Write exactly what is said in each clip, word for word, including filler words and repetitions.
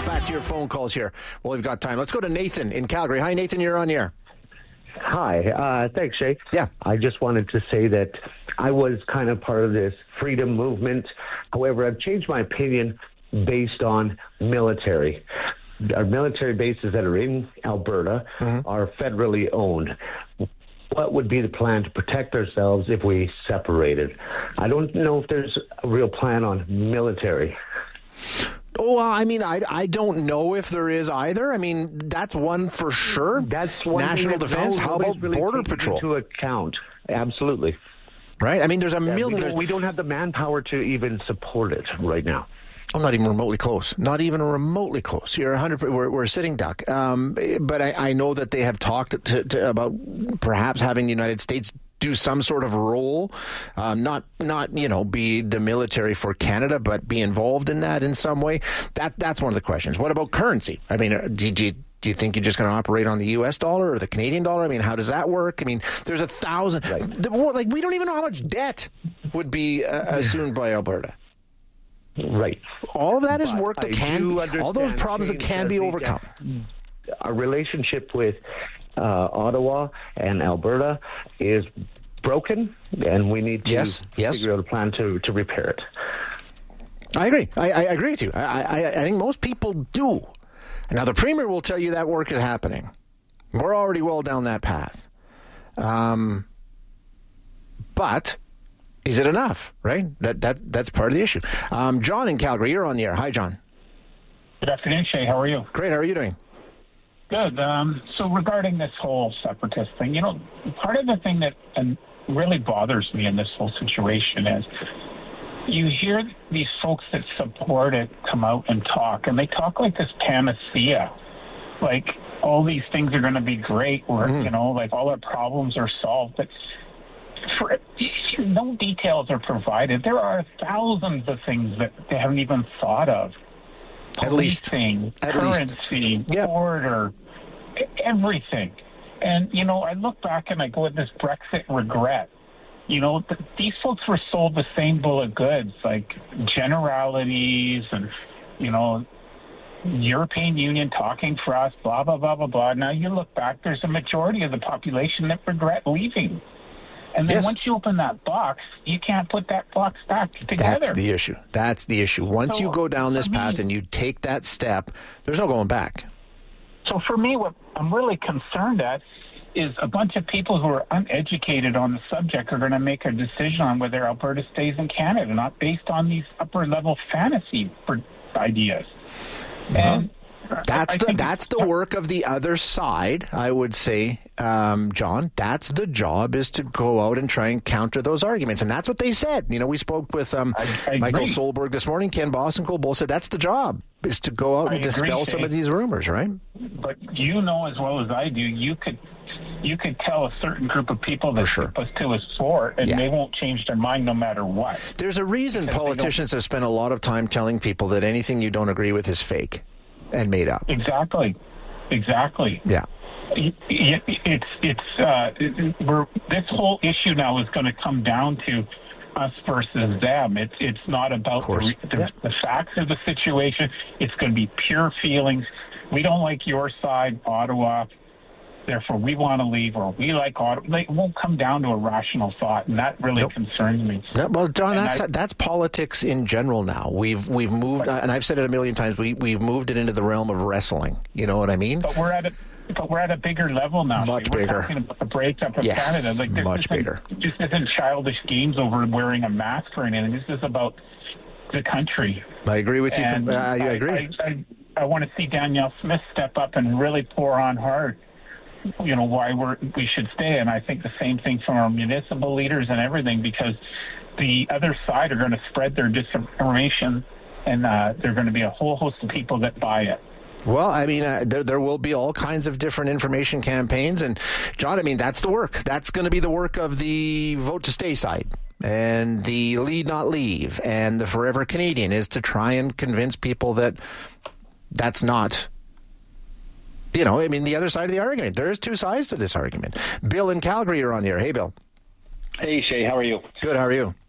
back to your phone calls here. Well, we've got time. Let's go to Nathan in Calgary. Hi, Nathan. You're on the air. Hi. Uh, thanks, Shay. Yeah. I just wanted to say that I was kind of part of this freedom movement. However, I've changed my opinion based on military. Our military bases that are in Alberta mm-hmm. are federally owned. What would be the plan to protect ourselves if we separated? I don't know if there's a real plan on military. Oh, well, I mean, I, I don't know if there is either. I mean, that's one for sure. That's one National defense. How about really border patrol? Into account, absolutely. Right. I mean, there's a yeah, million. We don't, we don't have the manpower to even support it right now. I'm not even remotely close. Not even remotely close. You're one hundred. We're, we're a sitting duck. Um, but I, I know that they have talked to, to, about perhaps having the United States do some sort of role, um, not not you know be the military for Canada, but be involved in that in some way. That that's one of the questions. What about currency? I mean, do, do you do you think you're just going to operate on the U S dollar or the Canadian dollar? I mean, how does that work? I mean, there's a thousand. Right. The, like we don't even know how much debt would be uh, assumed by Alberta. Right. All of that is but work that I can be, all those problems that can be overcome. Our relationship with uh, Ottawa and Alberta is broken, and we need to yes, yes. figure out a plan to, to repair it. I agree. I, I agree with you. I, I, I think most people do. Now, the Premier will tell you that work is happening. We're already well down that path. Um, but... Is it enough, right? That that That's part of the issue. Um, John in Calgary, you're on the air. Hi, John. Good afternoon, Shay. How are you? Great. How are you doing? Good. Um, so regarding this whole separatist thing, you know, part of the thing that um, really bothers me in this whole situation is you hear these folks that support it come out and talk, and they talk like this panacea, like all these things are going to be great, or, mm. you know, like all our problems are solved. But for no details are provided. There are thousands of things that they haven't even thought of. At least. Policing, At currency, least. Yep. border, everything. And, you know, I look back and I go at this Brexit regret. You know, th- these folks were sold the same bill of goods, like generalities and, you know, European Union talking for us, blah, blah, blah, blah, blah. Now you look back, there's a majority of the population that regret leaving. And then yes. once you open that box, you can't put that box back together. That's the issue. That's the issue. Once so, you go down this path me, and you take that step, there's no going back. So for me, what I'm really concerned at is a bunch of people who are uneducated on the subject are going to make a decision on whether Alberta stays in Canada, not based on these upper-level fantasy ideas. Uh-huh. And That's the that's the work of the other side, I would say, um, John. That's the job, is to go out and try and counter those arguments. And that's what they said. You know, we spoke with um, I, I Michael agree. Solberg this morning. Ken Bossenkohl both said that's the job, is to go out I and dispel agree, some Shane. of these rumors, right? But you know as well as I do, you could you could tell a certain group of people that sure. Still is for, and yeah. they won't change their mind no matter what. There's a reason because politicians have spent a lot of time telling people that anything you don't agree with is fake and made up. Exactly. Exactly. Yeah. It's it's uh, we're this whole issue now is going to come down to us versus them. It's it's not about the, the, yeah. the facts of the situation. It's going to be pure feelings. We don't like your side, Ottawa. Therefore, we want to leave, or we like Ottawa. It won't come down to a rational thought, and that really nope. concerns me. No, well, John, and that's I, that's politics in general now. We've we've moved, but, and I've said it a million times. We we've moved it into the realm of wrestling. You know what I mean? But we're at a but we're at a bigger level now. Much we're bigger. Talking about the breakup of yes, Canada. Like, this much bigger. This isn't childish games over wearing a mask or anything. This is about the country. I agree with you. And Uh, I, I agree. I, I, I want to see Danielle Smith step up and really pour on hard. You know, why we're, we should stay. And I think the same thing from our municipal leaders and everything, because the other side are going to spread their disinformation, and uh, there are going to be a whole host of people that buy it. Well, I mean, uh, there, there will be all kinds of different information campaigns. And, John, I mean, that's the work. That's going to be the work of the Vote to Stay side and the Lead Not Leave and the Forever Canadian, is to try and convince people that that's not... You know, I mean, the other side of the argument. There's two sides to this argument. Bill in Calgary, you're on the air. Hey, Bill. Hey, Shay, how are you? Good, how are you?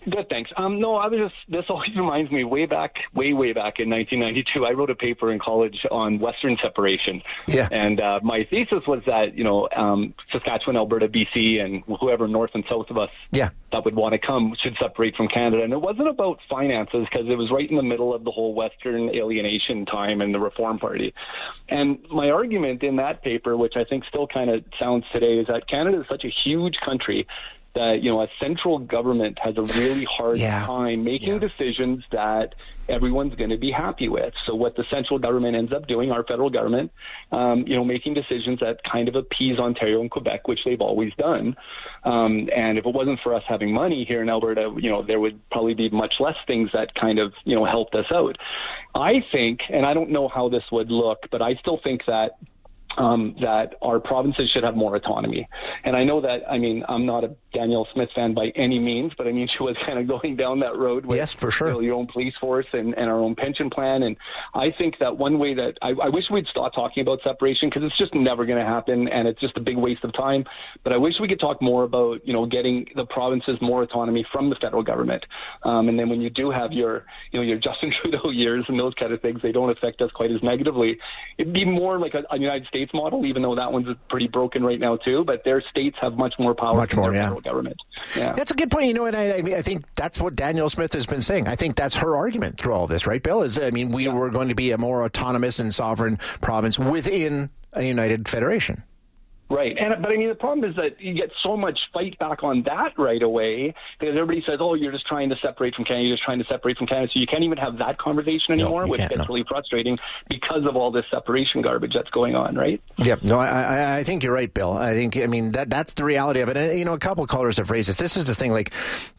Good, thanks. Um, no, I was just, this always reminds me way back, way, way back in nineteen ninety-two, I wrote a paper in college on Western separation. Yeah. And uh, my thesis was that, you know, um, Saskatchewan, Alberta, B C, and whoever north and south of us yeah. that would want to come should separate from Canada. And it wasn't about finances, because it was right in the middle of the whole Western alienation time and the Reform Party. And my argument in that paper, which I think still kind of sounds today, is that Canada is such a huge country that, you know, a central government has a really hard yeah. time making yeah. decisions that everyone's going to be happy with. So what the central government ends up doing, our federal government, um, you know, making decisions that kind of appease Ontario and Quebec, which they've always done. Um, and if it wasn't for us having money here in Alberta, you know, there would probably be much less things that kind of, you know, helped us out. I think, and I don't know how this would look, but I still think that Um, that our provinces should have more autonomy. And I know that, I mean, I'm not a Danielle Smith fan by any means, but I mean, she was kind of going down that road with yes, for sure. you know, your own police force and, and our own pension plan. And I think that one way that I, I wish we'd stop talking about separation, because it's just never going to happen and it's just a big waste of time. But I wish we could talk more about, you know, getting the provinces more autonomy from the federal government. Um, and then when you do have your, you know, your Justin Trudeau years and those kind of things, they don't affect us quite as negatively. It'd be more like a, a United States model, even though that one's pretty broken right now too, but their states have much more power much than more, their yeah. federal government. Yeah. That's a good point. You know, and I, I mean, I think that's what Danielle Smith has been saying. I think that's her argument through all this, right, Bill? Is, I mean, we yeah. were going to be a more autonomous and sovereign province within a united federation. Right. And, but I mean, the problem is that you get so much fight back on that right away, because everybody says, oh, you're just trying to separate from Canada, you're just trying to separate from Canada. So you can't even have that conversation anymore, no, which gets no. really frustrating because of all this separation garbage that's going on, right? Yeah, no, I, I think you're right, Bill. I think, I mean, that that's the reality of it. And, you know, a couple of callers have raised this. This is the thing, like,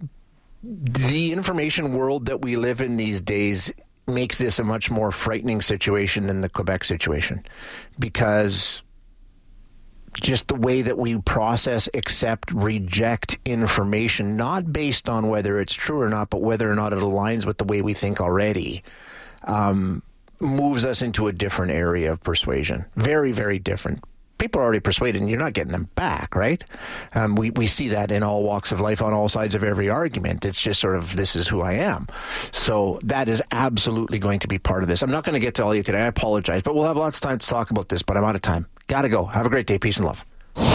the information world that we live in these days makes this a much more frightening situation than the Quebec situation, because just the way that we process, accept, reject information, not based on whether it's true or not, but whether or not it aligns with the way we think already, um, moves us into a different area of persuasion. Very, very different. People are already persuaded and you're not getting them back, right? Um, we, we see that in all walks of life, on all sides of every argument. It's just sort of, this is who I am. So that is absolutely going to be part of this. I'm not going to get to all you today. I apologize, but we'll have lots of time to talk about this, but I'm out of time. Gotta go. Have a great day. Peace and love.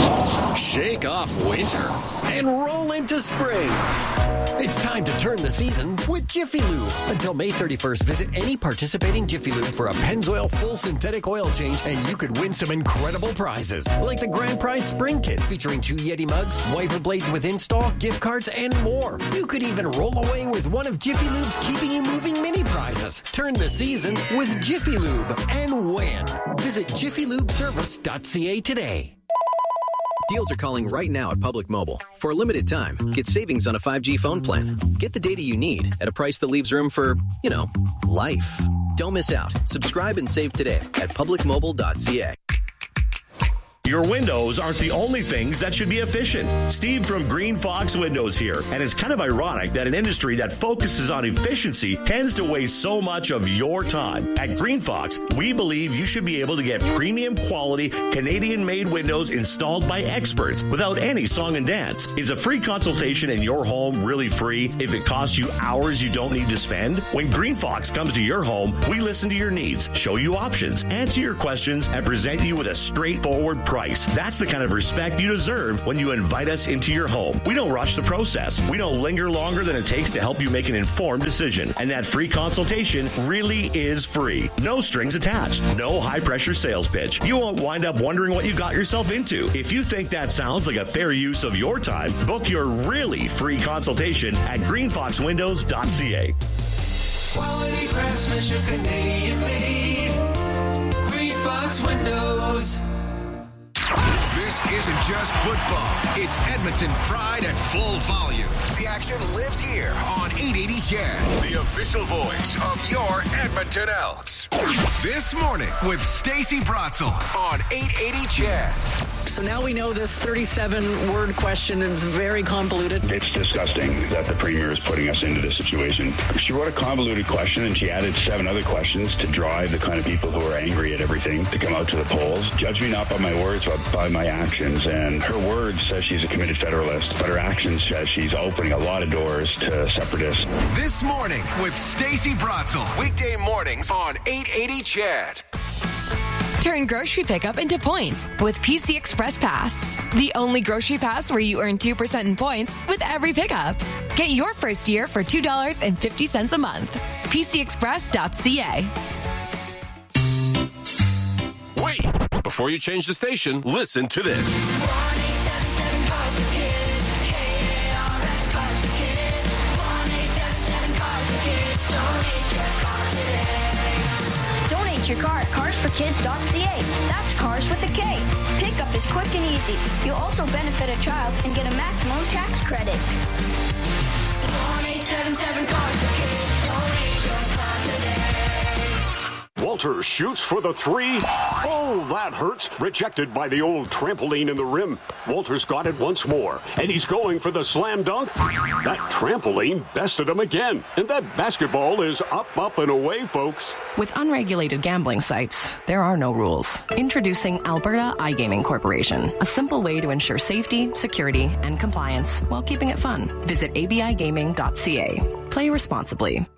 Shake off winter and roll into spring. It's time to turn the season with Jiffy Lube. Until May thirty-first, visit any participating Jiffy Lube for a Pennzoil full synthetic oil change, and you could win some incredible prizes, like the Grand Prize Spring Kit featuring two Yeti mugs, wiper blades with install, gift cards, and more. You could even roll away with one of Jiffy Lube's Keeping You Moving mini prizes. Turn the season with Jiffy Lube and win. Visit jiffy lube service dot c a today. Deals are calling right now at Public Mobile. For a limited time, get savings on a five G phone plan. Get the data you need at a price that leaves room for, you know, life. Don't miss out. Subscribe and save today at public mobile dot c a. Your windows aren't the only things that should be efficient. Steve from Green Fox Windows here. And it's kind of ironic that an industry that focuses on efficiency tends to waste so much of your time. At Green Fox, we believe you should be able to get premium quality Canadian-made windows installed by experts without any song and dance. Is a free consultation in your home really free if it costs you hours you don't need to spend? When Green Fox comes to your home, we listen to your needs, show you options, answer your questions, and present you with a straightforward price. That's the kind of respect you deserve when you invite us into your home. We don't rush the process. We don't linger longer than it takes to help you make an informed decision. And that free consultation really is free. No strings attached. No high-pressure sales pitch. You won't wind up wondering what you got yourself into. If you think that sounds like a fair use of your time, book your really free consultation at green fox windows dot c a. Quality craftsmanship, Canadian made. Green Fox Windows. This isn't just football. It's Edmonton pride at full volume. The action lives here on eight eighty C H E D, the official voice of your Edmonton Elks. This morning with Stacey Bratzel on eight eighty C H E D. So now we know this thirty-seven word question is very convoluted. It's disgusting that the Premier is putting us into this situation. She wrote a convoluted question and she added seven other questions to drive the kind of people who are angry at everything to come out to the polls. Judge me not by my words, but by my actions. And her words says she's a committed Federalist, but her actions says she's opening a lot of doors to separatists. This Morning with Stacey Bratzel. Weekday mornings on eight eighty C H E D. Turn grocery pickup into points with P C Express Pass. The only grocery pass where you earn two percent in points with every pickup. Get your first year for two dollars and fifty cents a month. P C express dot C A. Wait! Before you change the station, listen to this. Your car at cars for kids dot C A. That's cars with a K. Pickup is quick and easy. You'll also benefit a child and get a maximum tax credit. one eight seven seven cars for kids. Donate your car today. Walter shoots for the three. Oh, that hurts. Rejected by the old trampoline in the rim. Walter's got it once more, and he's going for the slam dunk. That trampoline bested him again, and that basketball is up, up, and away, folks. With unregulated gambling sites, there are no rules. Introducing Alberta iGaming Corporation, a simple way to ensure safety, security, and compliance while keeping it fun. Visit A B I gaming dot C A. Play responsibly.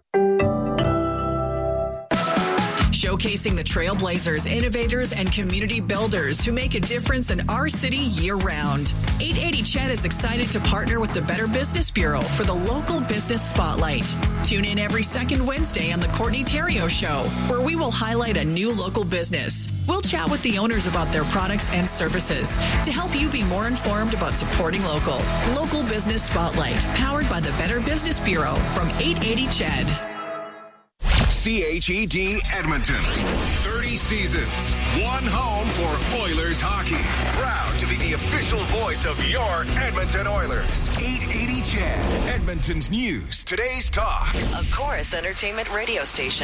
Showcasing the trailblazers, innovators, and community builders who make a difference in our city year-round. eight eighty C H E D is excited to partner with the Better Business Bureau for the Local Business Spotlight. Tune in every second Wednesday on the Courtney Theriault Show, where we will highlight a new local business. We'll chat with the owners about their products and services to help you be more informed about supporting local. Local Business Spotlight, powered by the Better Business Bureau from eight eighty C H E D. C H E D Edmonton. thirty seasons. One home for Oilers hockey. Proud to be the official voice of your Edmonton Oilers. eight eighty C H E D. Edmonton's news. Today's talk. A Chorus Entertainment radio station.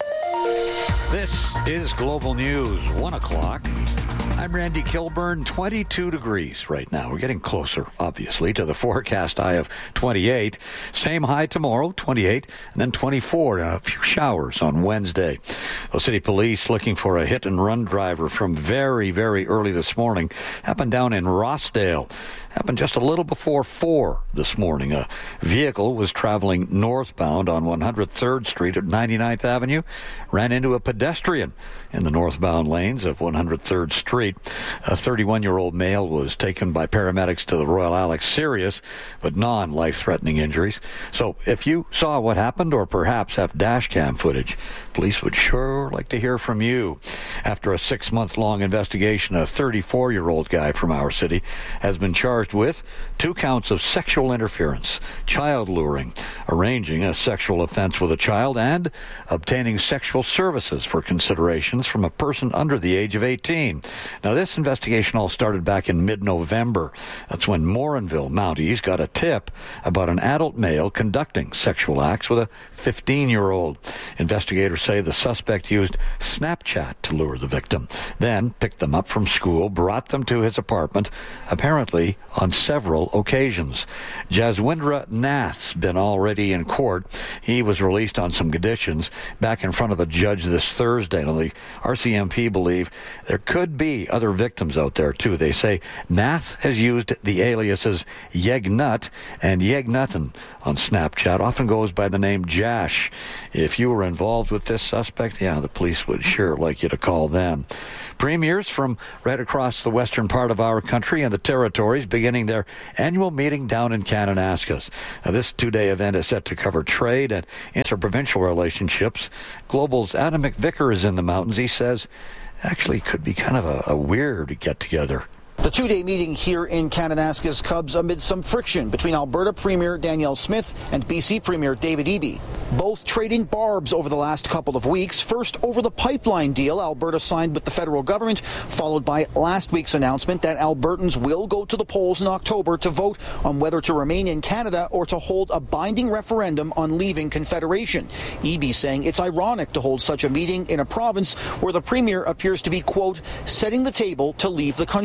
This is Global News, one o'clock. I'm Randy Kilburn, twenty-two degrees right now. We're getting closer, obviously, to the forecast high of twenty-eight. Same high tomorrow, twenty-eight, and then twenty-four, and a few showers on Wednesday. Well, City Police looking for a hit-and-run driver from very, very early this morning. Happened down in Rossdale. Happened just a little before four this morning. A vehicle was traveling northbound on one hundred third Street at ninety-ninth Avenue, ran into a pedestrian in the northbound lanes of one hundred third Street. A thirty-one-year-old male was taken by paramedics to the Royal Alex serious, but non-life-threatening injuries. So if you saw what happened or perhaps have dash cam footage, police would sure like to hear from you. After a six-month-long investigation, a thirty-four-year-old guy from our city has been charged with two counts of sexual interference, child luring, arranging a sexual offense with a child, and obtaining sexual services for considerations from a person under the age of eighteen. Now, this investigation all started back in mid-November. That's when Morinville Mounties got a tip about an adult male conducting sexual acts with a fifteen-year-old. Investigators say the suspect used Snapchat to lure the victim, then picked them up from school, brought them to his apartment, apparently on several occasions. Jaswindra Nath's been already in court. He was released on some conditions back in front of the judge this Thursday. Now, the R C M P believe there could be other victims out there, too. They say Nath has used the aliases Yegnut and Yegnutten on Snapchat, often goes by the name Jash. If you were involved with this suspect, yeah, the police would sure like you to call them. Premiers from right across the western part of our country and the territories beginning their annual meeting down in Kananaskis. Now, this two-day event is set to cover trade and interprovincial relationships. Global's Adam McVicker is in the mountains. He says actually could be kind of a, a weird get-together. The two-day meeting here in Kananaskis comes amid some friction between Alberta Premier Danielle Smith and B C Premier David Eby, both trading barbs over the last couple of weeks. First over the pipeline deal Alberta signed with the federal government, followed by last week's announcement that Albertans will go to the polls in October to vote on whether to remain in Canada or to hold a binding referendum on leaving Confederation. Eby saying it's ironic to hold such a meeting in a province where the Premier appears to be, quote, setting the table to leave the country.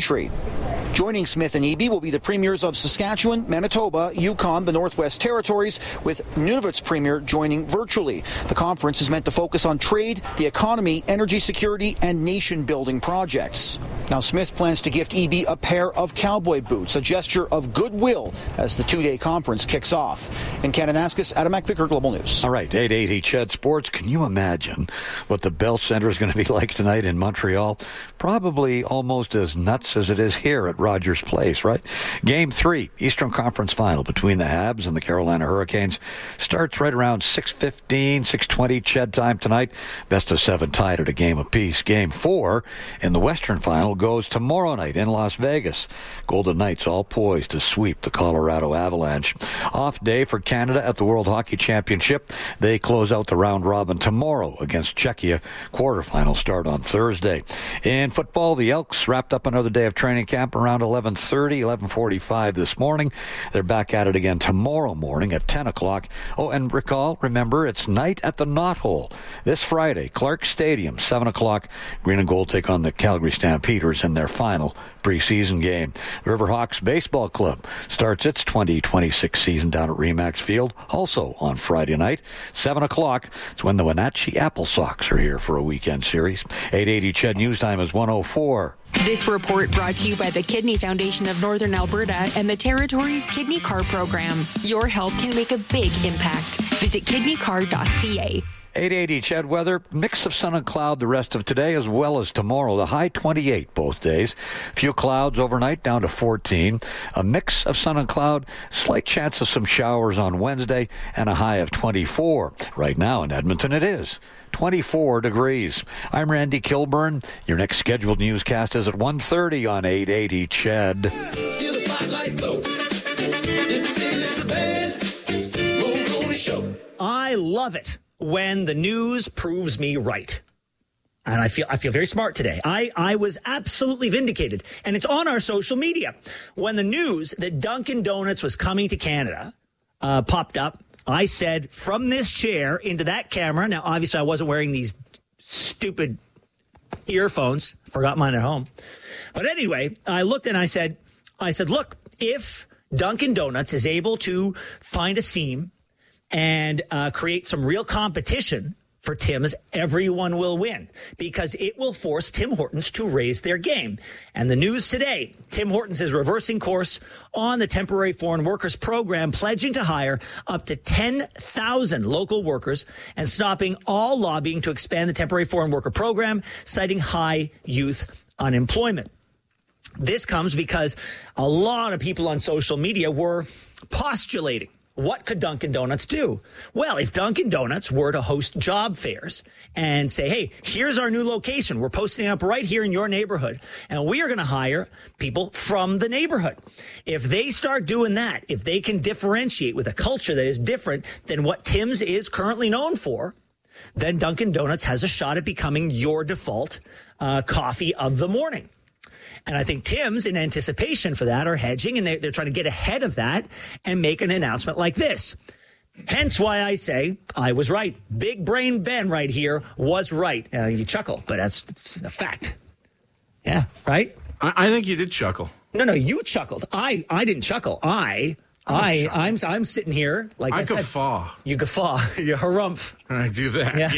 Joining Smith and Eby will be the premiers of Saskatchewan, Manitoba, Yukon, the Northwest Territories, with Nunavut's premier joining virtually. The conference is meant to focus on trade, the economy, energy security, and nation-building projects. Now, Smith plans to gift Eby a pair of cowboy boots, a gesture of goodwill as the two-day conference kicks off. In Kananaskis, Adam McVicker, Global News. All right, eight eighty C H E D Sports. Can you imagine what the Bell Center is going to be like tonight in Montreal? Probably almost as nuts as it is here at Rogers Place, right? Game three, Eastern Conference Final between the Habs and the Carolina Hurricanes starts right around six fifteen, six twenty C H E D time tonight. Best of seven tied at a game apiece. Game four in the Western Final goes tomorrow night in Las Vegas. Golden Knights all poised to sweep the Colorado Avalanche. Off day for Canada at the World Hockey Championship. They close out the round robin tomorrow against Czechia. Quarterfinals start on Thursday. In football, the Elks wrapped up another day of training camp around eleven thirty, eleven forty-five this morning. They're back at it again tomorrow morning at ten o'clock. Oh, and recall, remember, it's night at the Knothole this Friday. Clark Stadium, seven o'clock. Green and Gold take on the Calgary Stampeders in their final preseason game. Riverhawks Baseball Club starts its twenty twenty-six season down at Remax Field, also on Friday night, seven o'clock. It's when the Wenatchee Apple Sox are here for a weekend series. eight eighty C H E D News Time is one oh four. This report brought to you by the Kidney Foundation of Northern Alberta and the Territory's Kidney Card Program. Your help can make a big impact. Visit kidney card dot c a. eight eighty C H E D weather, mix of sun and cloud the rest of today as well as tomorrow. The high twenty-eight both days. Few clouds overnight down to fourteen. A mix of sun and cloud, slight chance of some showers on Wednesday, and a high of twenty-four. Right now in Edmonton it is twenty-four degrees. I'm Randy Kilburn. Your next scheduled newscast is at one thirty on eight eighty C H E D. Steal the spotlight, though. This is a bad roll show. I love it when the news proves me right. And I feel I feel very smart today. I, I was absolutely vindicated. And it's on our social media. When the news that Dunkin' Donuts was coming to Canada uh, popped up, I said from this chair into that camera. Now, obviously, I wasn't wearing these stupid earphones. Forgot mine at home. But anyway, I looked and I said, I said, look, if Dunkin' Donuts is able to find a seam and uh, create some real competition for Tim's, everyone will win because it will force Tim Hortons to raise their game. And the news today, Tim Hortons is reversing course on the temporary foreign workers program, pledging to hire up to ten thousand local workers and stopping all lobbying to expand the temporary foreign worker program, citing high youth unemployment. This comes because a lot of people on social media were postulating, what could Dunkin' Donuts do? Well, if Dunkin' Donuts were to host job fairs and say, hey, here's our new location. We're posting up right here in your neighborhood, and we are going to hire people from the neighborhood. If they start doing that, if they can differentiate with a culture that is different than what Tim's is currently known for, then Dunkin' Donuts has a shot at becoming your default uh, coffee of the morning. And I think Tim's, in anticipation for that, are hedging, and they, they're trying to get ahead of that and make an announcement like this. Hence why I say I was right. Big Brain Ben right here was right. Uh, you chuckle, but that's a fact. Yeah, right? I, I think you did chuckle. No, no, you chuckled. I, I didn't chuckle. I... I, I'm I'm sitting here like I, I said. guffaw. You guffaw. You harumph. I do that, yeah.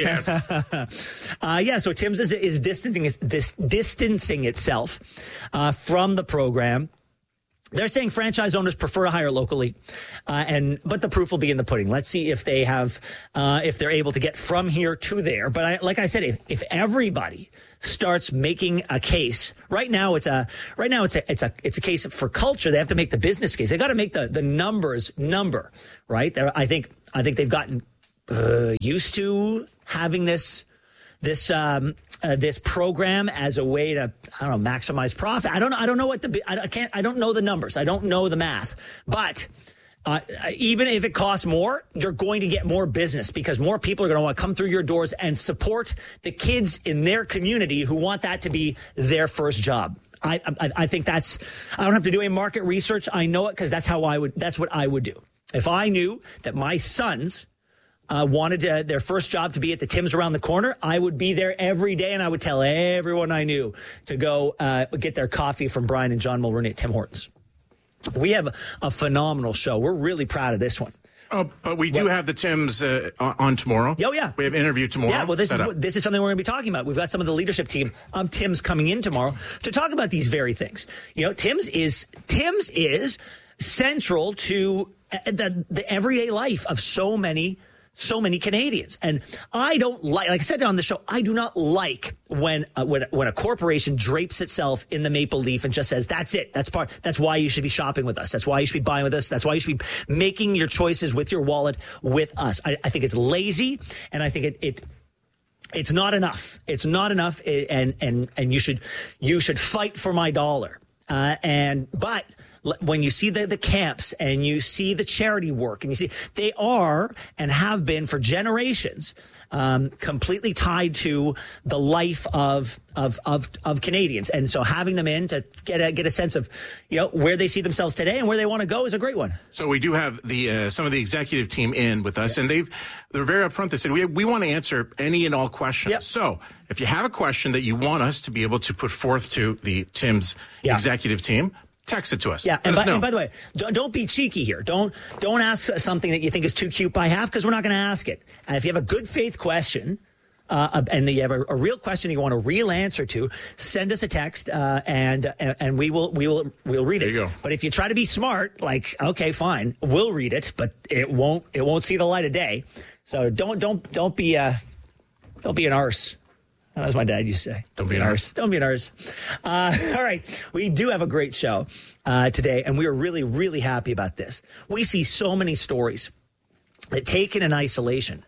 yes. uh, yeah, so Tim's is, is distancing, dis, distancing itself uh, from the program. They're saying franchise owners prefer to hire locally, uh, and but the proof will be in the pudding. Let's see if they have, uh, if they're able to get from here to there. But I, like I said, if, if everybody starts making a case right now, it's a right now it's a it's a it's a case for culture. They have to make the business case. They got to make the the numbers number right. They're, I think I think they've gotten uh, used to having this this. Um, Uh, this program as a way to, I don't know, maximize profit. I don't I don't know what the, I can't, I don't know the numbers. I don't know the math, but uh, even if it costs more, you're going to get more business because more people are going to want to come through your doors and support the kids in their community who want that to be their first job. I, I, I think that's, I don't have to do any market research. I know it because that's how I would, that's what I would do. If I knew that my sons uh, wanted to, their first job to be at the Tim's around the corner, I would be there every day, and I would tell everyone I knew to go uh, get their coffee from Brian and John Mulroney at Tim Hortons. We have a phenomenal show. We're really proud of this one. Oh, but we do have the Tims uh, on tomorrow. Oh, yeah. We have an interview tomorrow. Yeah, well, this is Set up. what, this is something we're going to be talking about. We've got some of the leadership team of Tims coming in tomorrow to talk about these very things. You know, Tims is Tims is central to the, the everyday life of so many So many Canadians. And I don't like, like I said on the show, I do not like when, uh, when, when a corporation drapes itself in the maple leaf and just says, that's it. That's part, that's why you should be shopping with us. That's why you should be buying with us. That's why you should be making your choices with your wallet with us. I, I think it's lazy, and I think it, it, it's not enough. It's not enough. And, and, and you should, you should fight for my dollar. Uh, and, but, when you see the, the camps and you see the charity work and you see they are and have been for generations um, completely tied to the life of, of of of Canadians. And so having them in to get a, get a sense of, you know, where they see themselves today and where they want to go is a great one. So we do have the uh, some of the executive team in with us, yeah. and they've they're very upfront. They said we we want to answer any and all questions. Yep. So if you have a question that you want us to be able to put forth to the Tim's yeah. executive team, text it to us. Yeah, and Let by, us know. and by the way, don't, don't be cheeky here. Don't don't ask something that you think is too cute by half, because we're not going to ask it. And if you have a good faith question, uh, and you have a, a real question you want a real answer to, send us a text, uh, and and we will we will we'll read it. There you go. But if you try to be smart, like, okay, fine, we'll read it, but it won't it won't see the light of day. So don't don't don't be uh don't be an arse. As my dad used to say. Don't be an arse. Don't be an arse. Uh, all right. We do have a great show uh, today, and we are really, really happy about this. We see so many stories that, taken in isolation,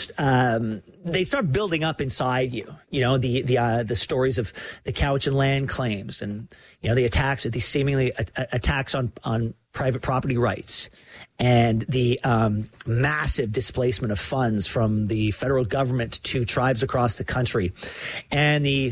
um, they start building up inside you. You know, the the uh, the stories of the couch and land claims, and, you know, the attacks, the seemingly a- attacks on, on private property rights, and the um, massive displacement of funds from the federal government to tribes across the country, and the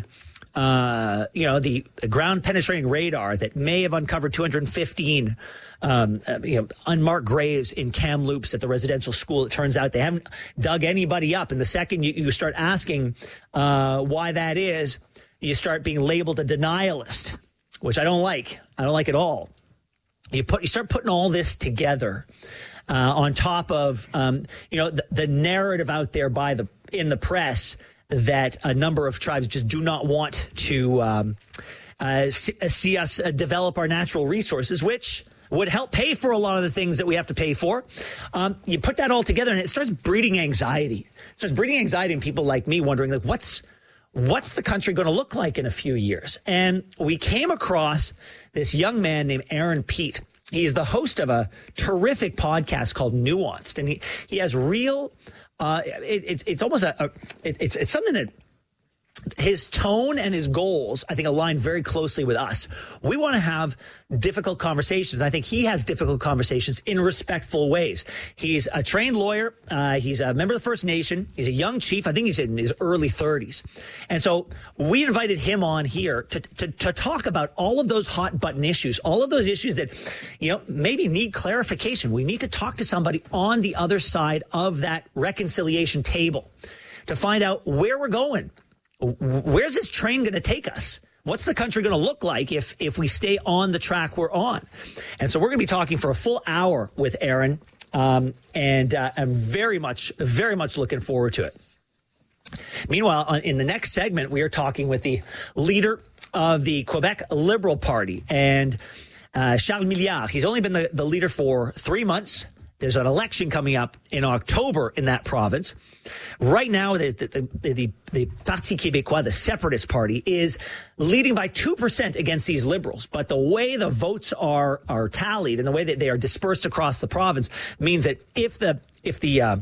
uh, you know the ground penetrating radar that may have uncovered two hundred fifteen um, uh, you know, unmarked graves in Kamloops at the residential school. It turns out they haven't dug anybody up, and the second you, you start asking uh, why that is, you start being labeled a denialist, which I don't like. I don't like at all. You put, you start putting all this together uh, on top of, um, you know, the, the narrative out there by the in the press that a number of tribes just do not want to um, uh, see, see us uh, develop our natural resources, which would help pay for a lot of the things that we have to pay for. Um, you put that all together, and it starts breeding anxiety. It starts breeding anxiety in people like me, wondering, like, what's what's the country going to look like in a few years? And we came across this young man named Aaron Pete. He's the host of a terrific podcast called Nuanced, and he, he has real, uh, it, it's it's almost a, a it, it's it's something that his tone and his goals, I think, align very closely with us. We want to have difficult conversations. I think he has difficult conversations in respectful ways. He's a trained lawyer. Uh, he's a member of the First Nation. He's a young chief. I think he's in his early thirties. And so we invited him on here to, to, to talk about all of those hot button issues, all of those issues that, you know, maybe need clarification. We need to talk to somebody on the other side of that reconciliation table to find out where we're going. Where's this train going to take us? What's the country going to look like if if we stay on the track we're on? And so we're going to be talking for a full hour with Aaron, um, and uh, I'm very much, very much looking forward to it. Meanwhile, in the next segment, we are talking with the leader of the Quebec Liberal Party, and uh, Charles Milliard. He's only been the, the leader for three months. There's an election coming up in October in that province. Right now, the, the, the, the, the Parti Québécois, the Separatist Party, is leading by two percent against these Liberals. But the way the votes are are tallied and the way that they are dispersed across the province means that if the if the uh,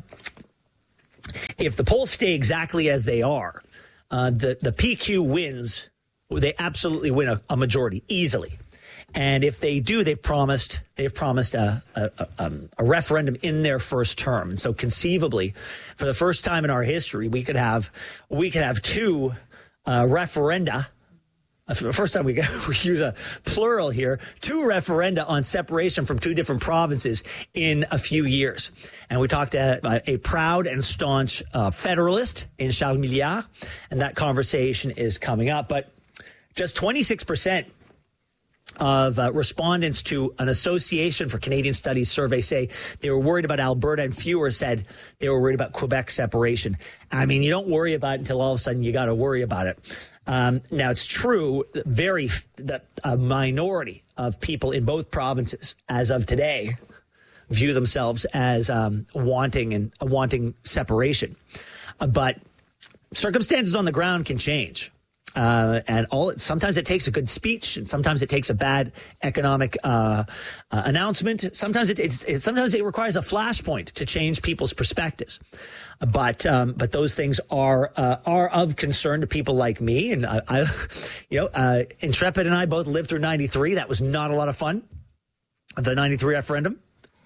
if the polls stay exactly as they are, uh, the the P Q wins. They absolutely win a, a majority easily. And if they do, they've promised they've promised a, a, a, a referendum in their first term. And so conceivably, for the first time in our history, we could have we could have two uh, referenda for the first time we, we use a plural here, two referenda on separation from two different provinces in a few years. And we talked to a, a proud and staunch uh, federalist in Charles Milliard, and that conversation is coming up. But just twenty-six percent of uh, respondents to an Association for Canadian Studies survey say they were worried about Alberta, and fewer said they were worried about Quebec separation. I mean, you don't worry about it until all of a sudden you got to worry about it. Um, now, it's true that very that a minority of people in both provinces, as of today, view themselves as um, wanting and uh, wanting separation. Uh, but circumstances on the ground can change. Uh, and all it, sometimes it takes a good speech, and sometimes it takes a bad economic uh, uh, announcement. Sometimes it, it's, it sometimes it requires a flashpoint to change people's perspectives. But um, but those things are uh, are of concern to people like me. And I, I you know, uh, Intrepid and I both lived through ninety-three. That was not a lot of fun. The ninety-three referendum.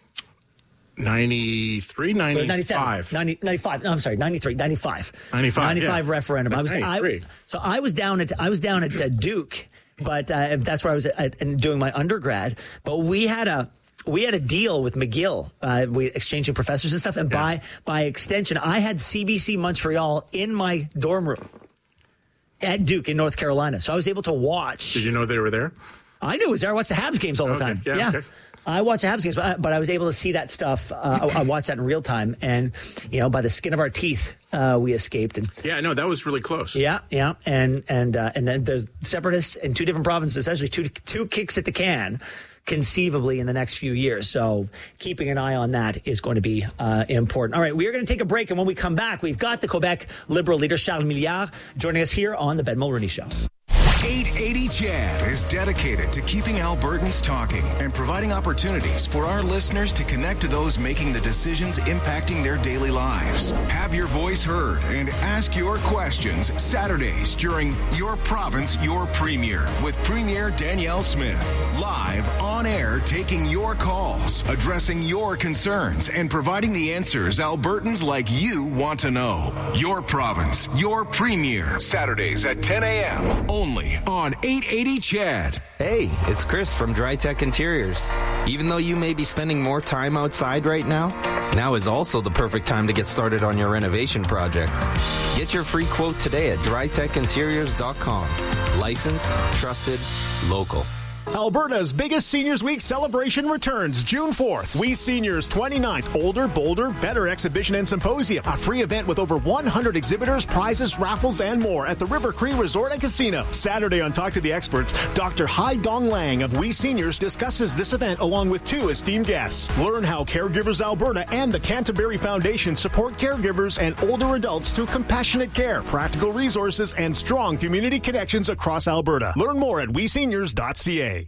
ninety-three, ninety-five. ninety, ninety-five. No, I'm sorry, ninety-three, ninety-five. ninety-five, ninety-five yeah. referendum. I was, I, so I was down at, I was down at uh, Duke, but uh, that's where I was at, at, doing my undergrad. But we had a, we had a deal with McGill, uh, we exchanging professors and stuff. And yeah. by, by extension, I had C B C Montreal in my dorm room at Duke in North Carolina. So I was able to watch. Did you know they were there? I knew it was there. I watched the Habs games all the okay. time. Yeah. yeah. Okay. I watch the Habs games, but I was able to see that stuff. Uh, I, I watched that in real time, and you know, by the skin of our teeth, uh, we escaped. And yeah, no, that was really close. Yeah, yeah, and and uh, and then there's separatists in two different provinces, essentially two two kicks at the can, conceivably in the next few years. So keeping an eye on that is going to be uh, important. All right, we are going to take a break, and when we come back, we've got the Quebec Liberal leader Charles Milliard joining us here on the Ben Mulroney Show. eight eighty C H A D is dedicated to keeping Albertans talking and providing opportunities for our listeners to connect to those making the decisions impacting their daily lives. Have your voice heard and ask your questions Saturdays during Your Province, Your Premier with Premier Danielle Smith. Live on air, taking your calls, addressing your concerns, and providing the answers Albertans like you want to know. Your Province, Your Premier. Saturdays at ten a.m. only on eight eighty C H A D. Hey, it's Chris from DryTech Interiors. Even though you may be spending more time outside right now, now is also the perfect time to get started on your renovation project. Get your free quote today at dry tech interiors dot com. Licensed, trusted, local. Alberta's biggest Seniors Week celebration returns June fourth. We Seniors twenty-ninth Older, Bolder, Better Exhibition and Symposium. A free event with over one hundred exhibitors, prizes, raffles, and more at the River Cree Resort and Casino. Saturday on Talk to the Experts, Doctor Hai Dong Lang of We Seniors discusses this event along with two esteemed guests. Learn how Caregivers Alberta and the Canterbury Foundation support caregivers and older adults through compassionate care, practical resources, and strong community connections across Alberta. Learn more at we seniors dot c a.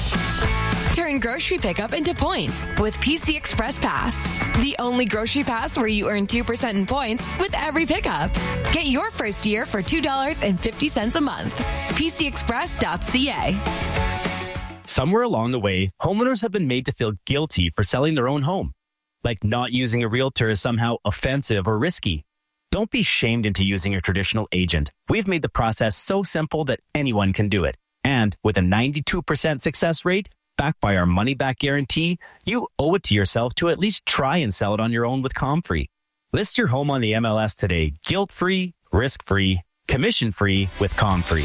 Turn grocery pickup into points with P C Express Pass. The only grocery pass where you earn two percent in points with every pickup. Get your first year for two dollars and fifty cents a month. P C express dot c a. Somewhere along the way, homeowners have been made to feel guilty for selling their own home. Like not using a realtor is somehow offensive or risky. Don't be shamed into using a traditional agent. We've made the process so simple that anyone can do it. And with a ninety-two percent success rate, backed by our money-back guarantee, you owe it to yourself to at least try and sell it on your own with Comfree. List your home on the M L S today, guilt-free, risk-free, commission-free with Comfree.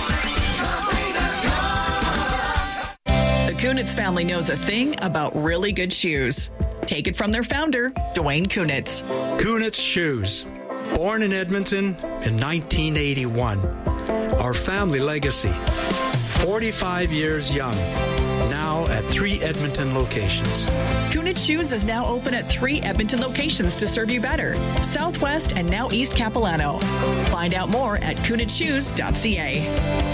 The Kunitz family knows a thing about really good shoes. Take it from their founder, Dwayne Kunitz. Kunitz Shoes. Born in Edmonton in nineteen eighty-one. Our family legacy. forty-five years young. Now at three Edmonton locations. Kunitz Shoes is now open at three Edmonton locations to serve you better. Southwest and now East Capilano. Find out more at kunitz shoes dot c a.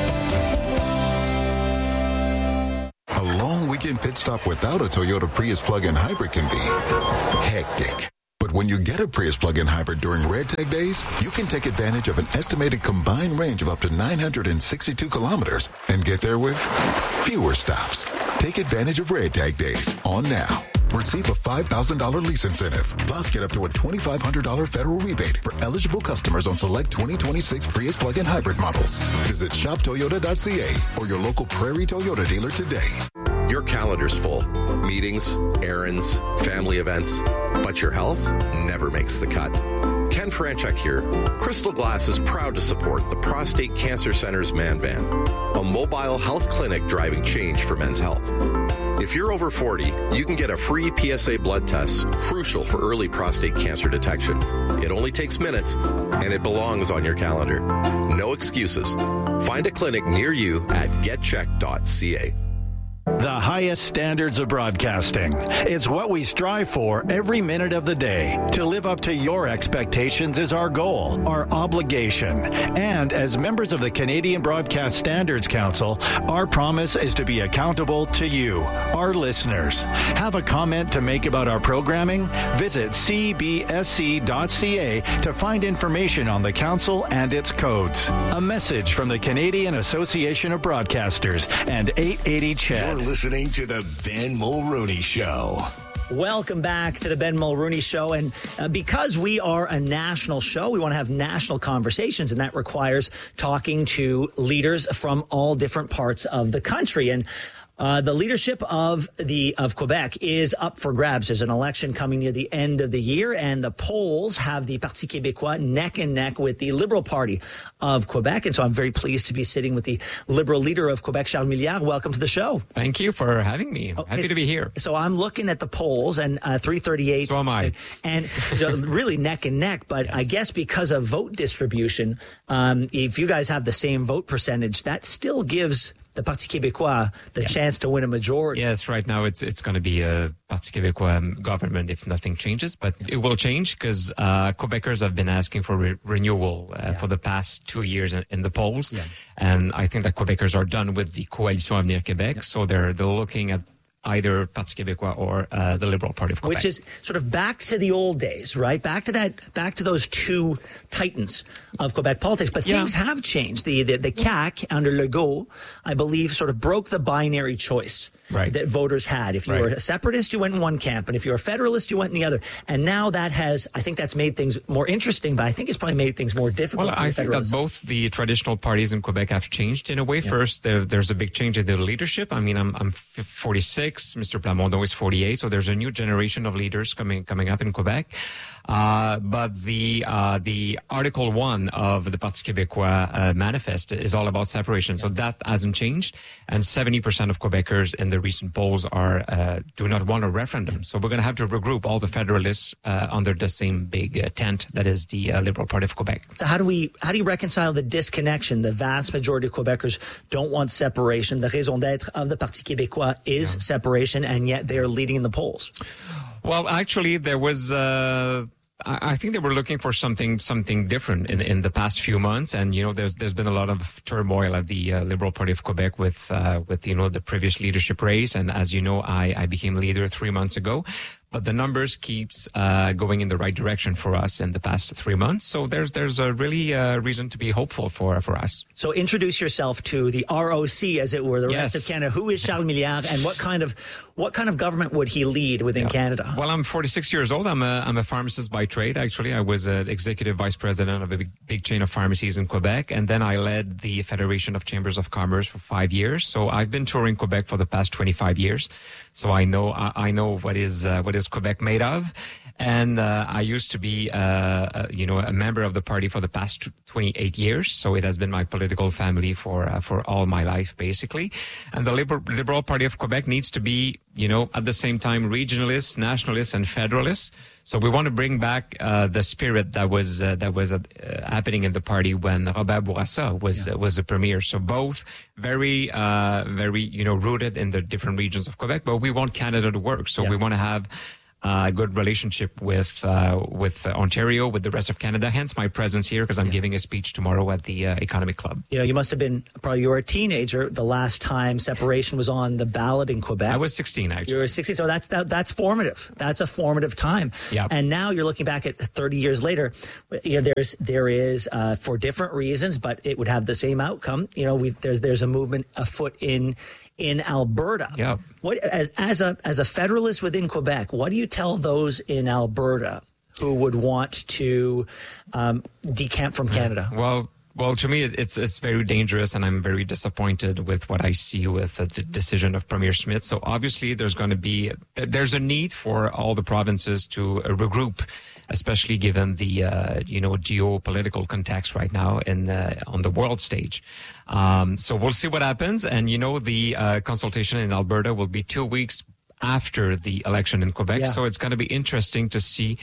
A long weekend pit stop without a Toyota Prius plug-in hybrid can be hectic. But when you get a Prius plug-in hybrid during Red Tag Days, you can take advantage of an estimated combined range of up to nine hundred sixty-two kilometers and get there with fewer stops. Take advantage of Red Tag Days on now. Receive a five thousand dollars lease incentive. Plus, get up to a twenty-five hundred dollars federal rebate for eligible customers on select twenty twenty-six Prius plug-in hybrid models. Visit shop toyota dot c a or your local Prairie Toyota dealer today. Your calendar's full. Meetings, errands, family events. But your health never makes the cut. Ken Franchuk here. Crystal Glass is proud to support the Prostate Cancer Center's Man Van, a mobile health clinic driving change for men's health. If you're over forty, you can get a free P S A blood test, crucial for early prostate cancer detection. It only takes minutes, and it belongs on your calendar. No excuses. Find a clinic near you at get check dot c a. The highest standards of broadcasting. It's what we strive for every minute of the day. To live up to your expectations is our goal, our obligation. And as members of the Canadian Broadcast Standards Council, our promise is to be accountable to you, our listeners. Have a comment to make about our programming? Visit c b s c dot c a to find information on the council and its codes. A message from the Canadian Association of Broadcasters and eight eighty C H E D. You're listening to the Ben Mulrooney Show. Welcome back to the Ben Mulrooney Show. And uh, because we are a national show, we want to have national conversations, and that requires talking to leaders from all different parts of the country. And Uh, the leadership of the of Quebec is up for grabs. There's an election coming near the end of the year, and the polls have the Parti Québécois neck and neck with the Liberal Party of Quebec. And so I'm very pleased to be sitting with the Liberal leader of Quebec, Charles Milliard. Welcome to the show. Thank you for having me. I'm okay, happy to be here. So I'm looking at the polls, and uh, three thirty-eight. So am I. And really neck and neck. But yes. I guess because of vote distribution, um, if you guys have the same vote percentage, that still gives the Parti Québécois the yes. chance to win a majority. Yes, right now it's it's going to be a Parti Québécois government if nothing changes, but it will change because uh, Quebecers have been asking for re- renewal uh, yeah. for the past two years in, in the polls, yeah. and I think that Quebecers are done with the Coalition Avenir Québec, yeah. so they're they're looking at either Parti Québécois or uh, the Liberal Party of Quebec. Which is sort of back to the old days, right? Back to that, back to those two titans of Quebec politics. But yeah. things have changed. The, the the C A Q under Legault, I believe, sort of broke the binary choice right. that voters had. If you right. were a separatist, you went in one camp, and if you're a federalist, you went in the other. And now that has, I think that's made things more interesting, but I think it's probably made things more difficult. Well, for I think that both the traditional parties in Quebec have changed in a way. Yeah. First, there, there's a big change in the leadership. I mean, I'm, I'm forty-six, Mister Plamondon is forty-eight, so there's a new generation of leaders coming coming up in Quebec. Uh, but the uh, the Article One of the Parti Québécois uh, manifest is all about separation, so that hasn't changed. And seventy percent of Quebecers in the recent polls are uh, do not want a referendum. So we're going to have to regroup all the federalists uh, under the same big uh, tent that is the uh, Liberal Party of Quebec. So how do we how do you reconcile the disconnection? The vast majority of Quebecers don't want separation. The raison d'être of the Parti Québécois is yeah. separation, and yet they are leading in the polls. Well, actually, there was. Uh, I think they were looking for something something different in in the past few months, and you know, there's there's been a lot of turmoil at the uh, Liberal Party of Quebec with uh, with you know the previous leadership race, and as you know, I I became leader three months ago. But the numbers keeps uh, going in the right direction for us in the past three months. So there's there's a really uh, reason to be hopeful for for us. So introduce yourself to the R O C, as it were, the yes. rest of Canada. Who is Charles Milliard, and what kind of what kind of government would he lead within yeah. Canada? Well, I'm forty-six years old. I'm a I'm a pharmacist by trade. Actually, I was an executive vice president of a big, big chain of pharmacies in Quebec, and then I led the Federation of Chambers of Commerce for five years. So I've been touring Quebec for the past twenty-five years. So I know I, I know what is uh, what is Quebec made of. And uh, I used to be, uh, uh, you know, a member of the party for the past twenty-eight years. So it has been my political family for uh, for all my life, basically. And the Liberal, Liberal Party of Quebec needs to be, you know, at the same time regionalist, nationalist, and federalist. So we want to bring back uh, the spirit that was uh, that was uh, happening in the party when Robert Bourassa was yeah. uh, was the premier. So both very, uh, very, you know, rooted in the different regions of Quebec. But we want Canada to work. So yeah. we want to have a uh, good relationship with uh, with uh, Ontario, with the rest of Canada. Hence my presence here, because I'm yeah. giving a speech tomorrow at the uh, Economic Club. You know, you must have been probably you were a teenager the last time separation was on the ballot in Quebec. I was sixteen, actually. You were sixteen, so that's that, that's formative. That's a formative time. Yeah. And now you're looking back at thirty years later. You know, there's there is uh, for different reasons, but it would have the same outcome. You know, we there's there's a movement afoot in. in Alberta. Yeah. What as as a as a federalist within Quebec, what do you tell those in Alberta who would want to um, decamp from Canada? Well. Well, to me, it's it's very dangerous, and I'm very disappointed with what I see with the decision of Premier Smith. So obviously, there's going to be there's a need for all the provinces to regroup, especially given the uh, you know geopolitical context right now in the, on the world stage. Um, so we'll see what happens, and you know the uh, consultation in Alberta will be two weeks after the election in Quebec. Yeah. So it's going to be interesting to see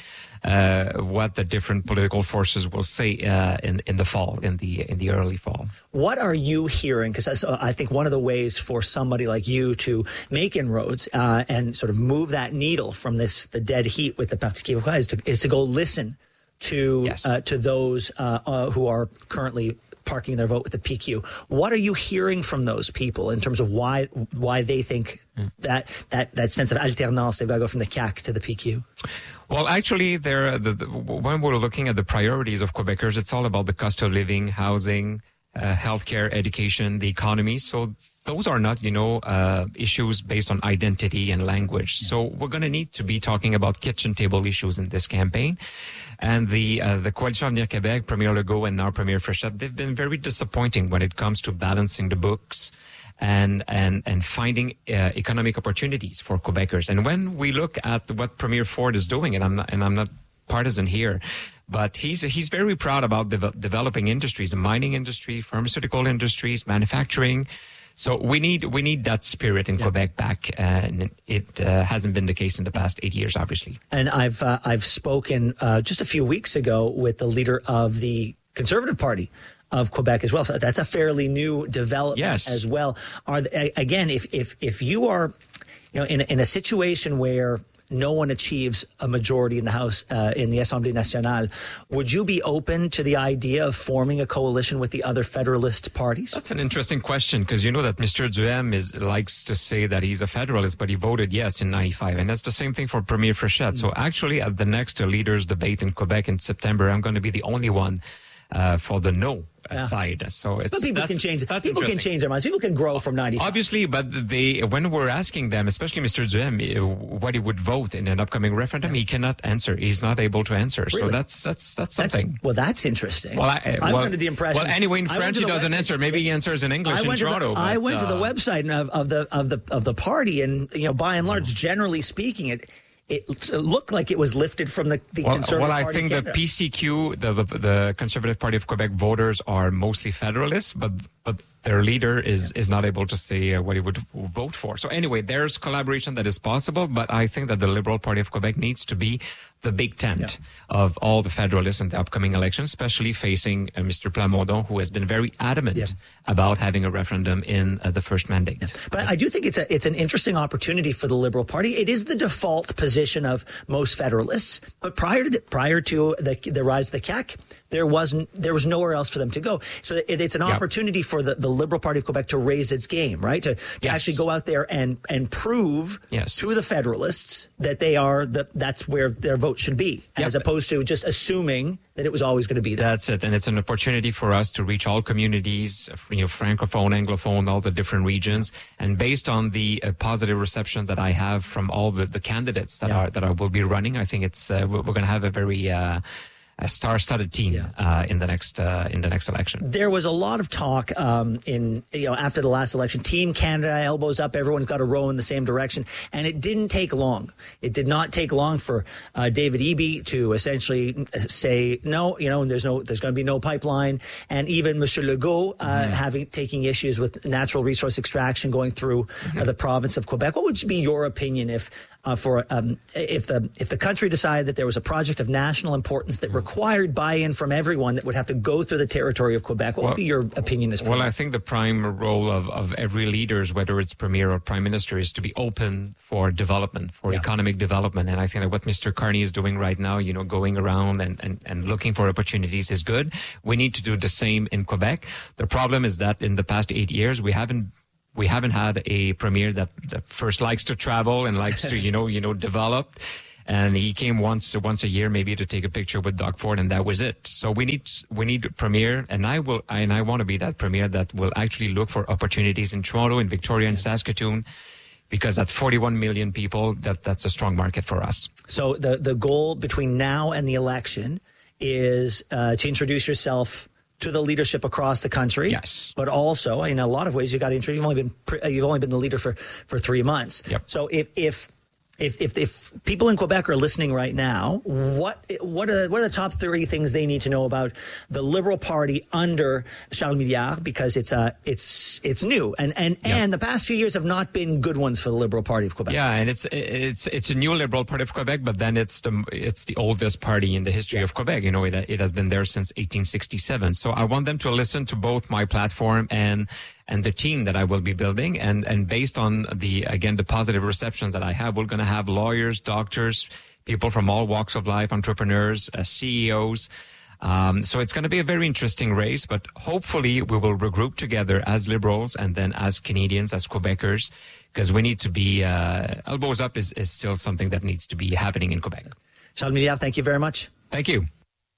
uh, what the different political forces will say uh, in in the fall, in the in the early fall. What are you hearing? Because I think one of the ways for somebody like you to make inroads uh, and sort of move that needle from this the dead heat with the Parti Québécois is to is to go listen to Yes. uh, to those uh, uh, who are currently parking their vote with the P Q. What are you hearing from those people in terms of why why they think mm. that that that sense of alternance, they've got to go from the C A Q to the P Q? Well, actually, there the, the, when we're looking at the priorities of Quebecers, it's all about the cost of living, housing, uh, healthcare, education, the economy. So those are not, you know, uh, issues based on identity and language. So we're going to need to be talking about kitchen table issues in this campaign. And the uh, the Coalition Avenir Québec, Premier Legault and now Premier Fréchette, they've been very disappointing when it comes to balancing the books and and and finding uh, economic opportunities for Quebecers. And when we look at what Premier Ford is doing, and I'm not and I'm not partisan here, but he's he's very proud about de- developing industries, the mining industry, pharmaceutical industries, manufacturing. So we need we need that spirit in yeah. Quebec back, and it uh, hasn't been the case in the past eight years, obviously. And I've uh, I've spoken uh, just a few weeks ago with the leader of the Conservative Party of Quebec as well. So that's a fairly new development yes. as well. Are the, again, if if if you are, you know, in in a situation where no one achieves a majority in the House, uh, in the Assemblée Nationale, would you be open to the idea of forming a coalition with the other Federalist parties? That's an interesting question, because you know that Mister Duhem is, likes to say that he's a Federalist, but he voted yes in ninety-five. And that's the same thing for Premier Fréchette. Mm. So actually, at the next uh, leaders debate in Quebec in September, I'm going to be the only one uh, for the no Yeah. side. So it's but people can change. That's people can change their minds. People can grow from ninety-five. Obviously, but they when we're asking them, especially Mister Duhem, what he would vote in an upcoming referendum, yeah. he cannot answer. He's not able to answer. Really? So that's that's that's something. That's, well, that's interesting. Well, I, I well, was under the impression. Well, anyway, in French he doesn't web- answer. Maybe he answers in English in Toronto. The, I but, went uh, to the website of, of the of the of the party, and you know, by and large, generally speaking, it. It looked like it was lifted from the, the well, Conservative well, I Party. think the P C Q, the, the the Conservative Party of Quebec voters are mostly Federalists, but but their leader is is not able to say uh, what he would vote for. So anyway, there's collaboration that is possible, but I think that the Liberal Party of Quebec needs to be the big tent yeah. of all the Federalists in the upcoming election, especially facing uh, Mister Plamondon, who has been very adamant yeah. about having a referendum in uh, the first mandate. Yeah. But I do think it's a it's an interesting opportunity for the Liberal Party. It is the default position of most Federalists, but prior to the, prior to the the rise of the C A C, there wasn't there was nowhere else for them to go. So it, it's an yep. opportunity for the, the Liberal Party of Quebec to raise its game, right? To, to yes. actually go out there and and prove yes. to the Federalists that they are the that's where their vote should be, yep. as opposed to just assuming that it was always going to be there. That's it, and it's an opportunity for us to reach all communities, you know, francophone, anglophone, all the different regions, and based on the uh, positive reception that I have from all the, the candidates that yeah. are that I will be running, I think it's uh, we're going to have a very uh, a star-studded team yeah. uh, in the next uh, in the next election. There was a lot of talk um, in you know after the last election. Team Canada, elbows up, everyone's got to row in the same direction, and it didn't take long. It did not take long for uh, David Eby to essentially say no. You know, there's no, there's going to be no pipeline, and even Mister Legault uh, mm-hmm. having taking issues with natural resource extraction going through mm-hmm. uh, the province of Quebec. What would be your opinion if uh, for um, if the if the country decided that there was a project of national importance that mm-hmm. required buy-in from everyone that would have to go through the territory of Quebec? What well, would be your opinion as well? I think the prime role of, of every leader, whether it's premier or prime minister, is to be open for development, for yeah. economic development. And I think that what Mister Carney is doing right now, you know, going around and, and, and looking for opportunities is good. We need to do the same in Quebec. The problem is that in the past eight years, we haven't we haven't had a premier that, that first likes to travel and likes to, you know, you know, develop. And he came once once a year, maybe to take a picture with Doug Ford, and that was it. So we need we need a premier, and I will and I want to be that premier that will actually look for opportunities in Toronto, in Victoria, and Saskatoon, because at forty-one million people, that that's a strong market for us. So the the goal between now and the election is uh, to introduce yourself to the leadership across the country. Yes. But also, in a lot of ways, you got to introduce. You've only been pre- you've only been the leader for for three months. Yep. So if if If, if if people in Quebec are listening right now, what what are what are the top three things they need to know about the Liberal Party under Charles Milliard, because it's uh it's it's new and and, Yeah. and the past few years have not been good ones for the Liberal Party of Quebec. Yeah, and it's it's it's a new Liberal Party of Quebec, but then it's the it's the oldest party in the history of Quebec. You know, it it has been there since eighteen sixty-seven. So I want them to listen to both my platform and and the team that I will be building. And, and based on the, again, the positive receptions that I have, we're going to have lawyers, doctors, people from all walks of life, entrepreneurs, uh, C E Os. Um, so it's going to be a very interesting race, but hopefully we will regroup together as Liberals and then as Canadians, as Quebecers, because we need to be, uh, elbows up is, is still something that needs to be happening in Quebec. Charles Milliard, thank you very much. Thank you.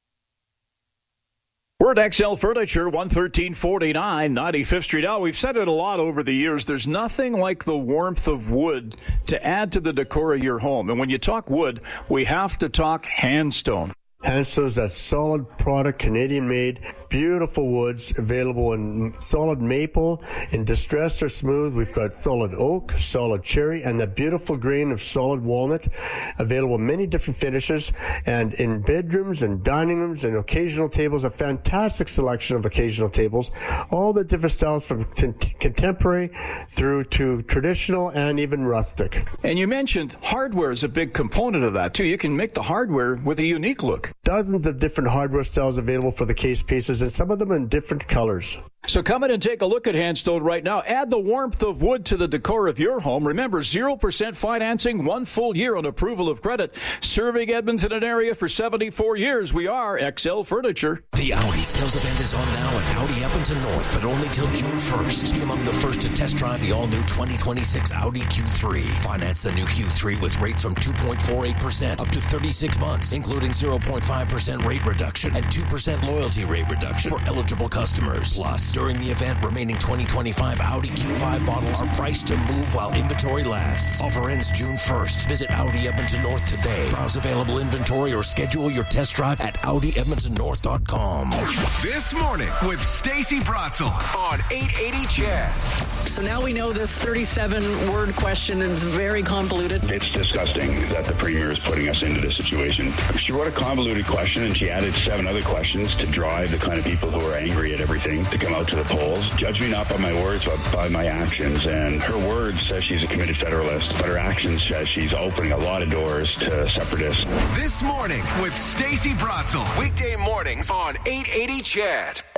We're at X L Furniture, one thirteen forty-nine ninety-fifth Street. Now, we've said it a lot over the years. There's nothing like the warmth of wood to add to the decor of your home. And when you talk wood, we have to talk Handstone. Handstone's that solid product, Canadian-made, beautiful woods, available in solid maple, in distressed or smooth. We've got solid oak, solid cherry, and that beautiful grain of solid walnut, available in many different finishes. And in bedrooms and dining rooms and occasional tables, a fantastic selection of occasional tables, all the different styles from t- contemporary through to traditional and even rustic. And you mentioned hardware is a big component of that, too. You can make the hardware with a unique look. Dozens of different hardware styles available for the case pieces, and some of them in different colors. So come in and take a look at Handstone right now. Add the warmth of wood to the decor of your home. Remember, zero percent financing, one full year on approval of credit. Serving Edmonton and area for seventy-four years. We are X L Furniture. The Audi sales event is on now at Audi Edmonton North, but only till June first. Be among the first to test drive the all-new twenty twenty-six Audi Q three. Finance the new Q three with rates from two point four eight percent up to thirty-six months, including zero point five percent rate reduction and two percent loyalty rate reduction for eligible customers. Plus, during the event, remaining twenty twenty-five Audi Q five models are priced to move while inventory lasts. Offer ends June first. Visit Audi Edmonton North today. Browse available inventory or schedule your test drive at Audi Edmonton North dot com. This morning with Stacey Bratzel on eight eighty C H E D. So now we know this thirty-seven word question is very convoluted. It's disgusting that the Premier is putting us into this situation. She wrote a convoluted question and she added seven other questions to drive the kind of people who are angry at everything to come out to the polls. Judge me not by my words, but by my actions. And her words says she's a committed Federalist, but her actions says she's opening a lot of doors to separatists. This morning with Stacey Bratzel. Weekday mornings on eight eighty C H E D.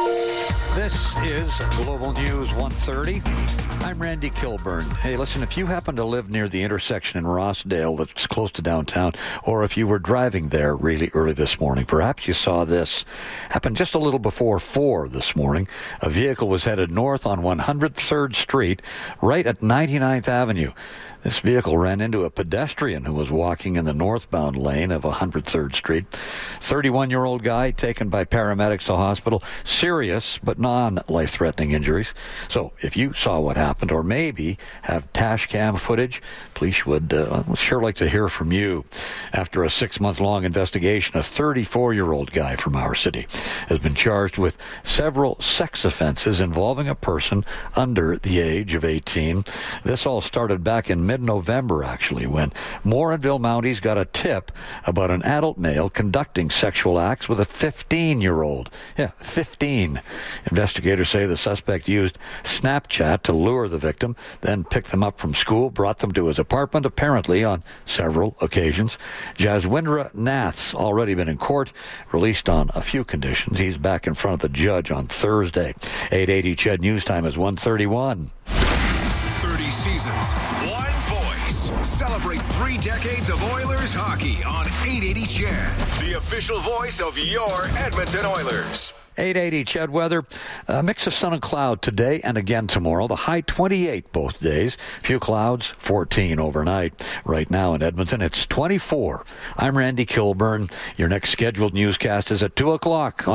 This is Global News one thirty. I'm Randy Kilburn. Hey, listen, if you happen to live near the intersection in Rossdale that's close to downtown, or if you were driving there really early this morning, perhaps you saw this happen just a little before four this morning. A vehicle was headed north on one hundred third Street, right at ninety-ninth Avenue. This vehicle ran into a pedestrian who was walking in the northbound lane of one hundred third Street. thirty-one-year-old guy taken by paramedics to hospital. Serious but non-life-threatening injuries. So if you saw what happened, or maybe have dash cam footage, police would uh, sure like to hear from you. After a six-month-long investigation, a thirty-four-year-old guy from our city has been charged with several sex offenses involving a person under the age of eighteen. This all started back in mid-November, actually, when Morinville Mounties got a tip about an adult male conducting sexual acts with a fifteen-year-old. Yeah, fifteen. Investigators say the suspect used Snapchat to lure the victim, then picked them up from school, brought them to his apartment, apparently on several occasions. Jaswindra Nath's already been in court, released on a few conditions. He's back in front of the judge on Thursday. eight eighty C H E D News Time is one thirty-one. thirty seasons, one voice. Celebrate three decades of Oilers hockey on eight eighty C H E D, the official voice of your Edmonton Oilers. eight eighty Chad weather. A mix of sun and cloud today and again tomorrow. The high twenty-eight both days. Few clouds, fourteen overnight. Right now in Edmonton, it's twenty-four. I'm Randy Kilburn. Your next scheduled newscast is at two o'clock.